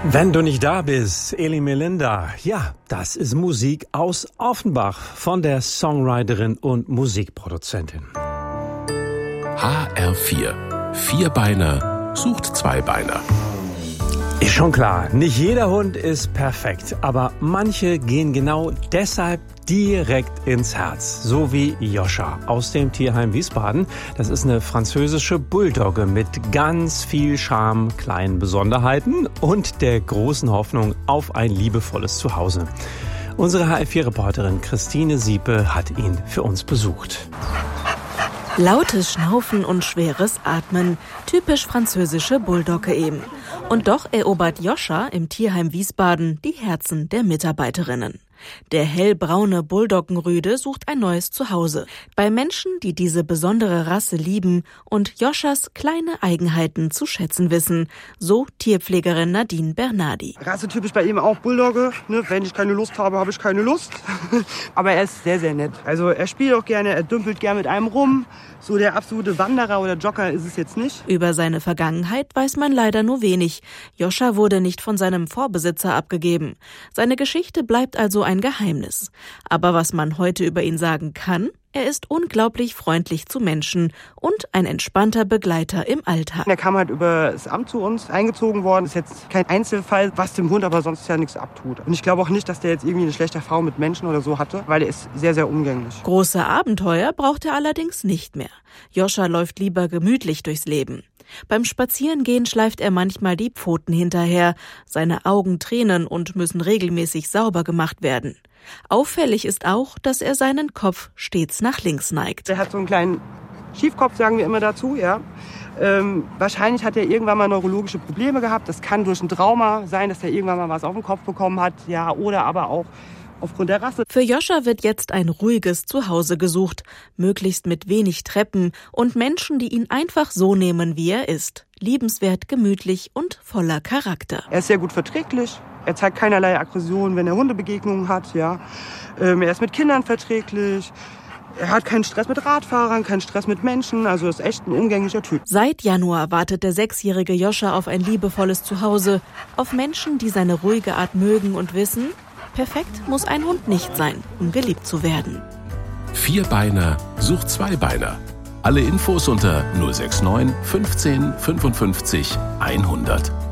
Wenn du nicht da bist, Eli Melinda, ja, das ist Musik aus Offenbach von der Songwriterin und Musikproduzentin. HR4. Vierbeiner sucht Zweibeiner. Ist schon klar, nicht jeder Hund ist perfekt, aber manche gehen genau deshalb direkt ins Herz. So wie Joscha aus dem Tierheim Wiesbaden. Das ist eine französische Bulldogge mit ganz viel Charme, kleinen Besonderheiten und der großen Hoffnung auf ein liebevolles Zuhause. Unsere HR4-Reporterin Christine Siepe hat ihn für uns besucht. Lautes Schnaufen und schweres Atmen, typisch französische Bulldogge eben. Und doch erobert Joscha im Tierheim Wiesbaden die Herzen der Mitarbeiterinnen. Der hellbraune Bulldoggenrüde sucht ein neues Zuhause. Bei Menschen, die diese besondere Rasse lieben und Joschas kleine Eigenheiten zu schätzen wissen. So Tierpflegerin Nadine Bernardi. Rassetypisch bei ihm auch Bulldogge. Ne? Wenn ich keine Lust habe, habe ich keine Lust. Aber er ist sehr, sehr nett. Also er spielt auch gerne, er dümpelt gerne mit einem rum. So der absolute Wanderer oder Jogger ist es jetzt nicht. Über seine Vergangenheit weiß man leider nur wenig. Joscha wurde nicht von seinem Vorbesitzer abgegeben. Seine Geschichte bleibt also ein Geheimnis. Aber was man heute über ihn sagen kann, er ist unglaublich freundlich zu Menschen und ein entspannter Begleiter im Alltag. Er kam halt über das Amt zu uns eingezogen worden. Ist jetzt kein Einzelfall, was dem Hund aber sonst ja nichts abtut. Und ich glaube auch nicht, dass der jetzt irgendwie eine schlechte Erfahrung mit Menschen oder so hatte, weil er ist sehr, sehr umgänglich. Große Abenteuer braucht er allerdings nicht mehr. Joscha läuft lieber gemütlich durchs Leben. Beim Spazierengehen schleift er manchmal die Pfoten hinterher. Seine Augen tränen und müssen regelmäßig sauber gemacht werden. Auffällig ist auch, dass er seinen Kopf stets nach links neigt. Er hat so einen kleinen Schiefkopf, sagen wir immer dazu, ja. Wahrscheinlich hat er irgendwann mal neurologische Probleme gehabt. Das kann durch ein Trauma sein, dass er irgendwann mal was auf den Kopf bekommen hat, ja, oder aber auch aufgrund der Rasse. Für Joscha wird jetzt ein ruhiges Zuhause gesucht, möglichst mit wenig Treppen und Menschen, die ihn einfach so nehmen, wie er ist. Liebenswert, gemütlich und voller Charakter. Er ist sehr gut verträglich. Er zeigt keinerlei Aggression, wenn er Hundebegegnungen hat. Ja. Er ist mit Kindern verträglich. Er hat keinen Stress mit Radfahrern, keinen Stress mit Menschen. Also ist echt ein umgänglicher Typ. Seit Januar wartet der 6-jährige Joscha auf ein liebevolles Zuhause. Auf Menschen, die seine ruhige Art mögen und wissen, perfekt muss ein Hund nicht sein, um geliebt zu werden. Vierbeiner sucht Zweibeiner. Alle Infos unter 069 15 55 100.